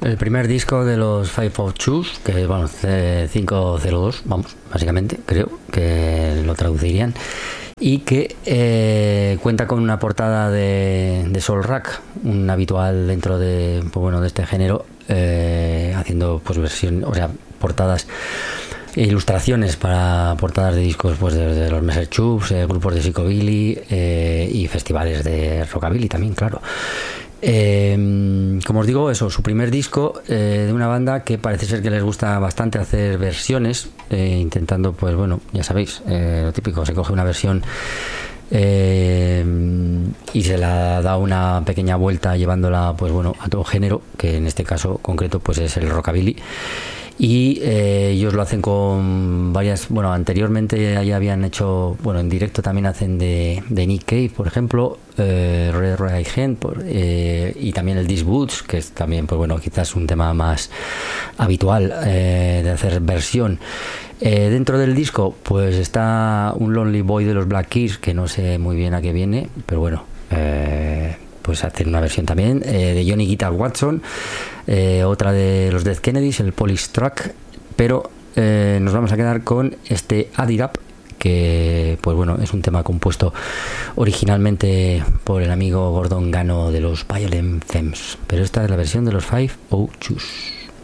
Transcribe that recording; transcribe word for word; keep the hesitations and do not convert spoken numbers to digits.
el primer disco de los Five of Choose, que bueno, cinco cero dos, vamos, básicamente, creo que lo traducirían, y que eh, cuenta con una portada de, de Soul Rack, un habitual dentro de, pues bueno, de este género, eh, haciendo pues versión, o sea, portadas e ilustraciones para portadas de discos pues de, de los Messer Chubs, eh, grupos de psicobilly eh, y festivales de rockabilly también, claro. Eh, como os digo, eso, su primer disco eh, de una banda que parece ser que les gusta bastante hacer versiones, eh, intentando, pues bueno, ya sabéis, eh, lo típico, se coge una versión eh, y se la da una pequeña vuelta llevándola, pues bueno, a todo género, que en este caso concreto pues es el rockabilly. Y eh, ellos lo hacen con varias, bueno, anteriormente ya habían hecho, bueno, en directo también hacen de, de Nick Cave, por ejemplo, eh, Red Right Hand, por, eh, y también el These Boots, que es también, pues bueno, quizás un tema más habitual eh, de hacer versión. Eh, dentro del disco pues está un Lonely Boy de los Black Keys, que no sé muy bien a qué viene, pero bueno, eh, pues hacen una versión también eh, de Johnny Guitar Watson, eh, otra de los Dead Kennedys, el Police Track, pero eh, nos vamos a quedar con este Add It Up, que pues bueno, es un tema compuesto originalmente por el amigo Gordon Gano de los Violent Femmes, pero esta es la versión de los Five O Choose.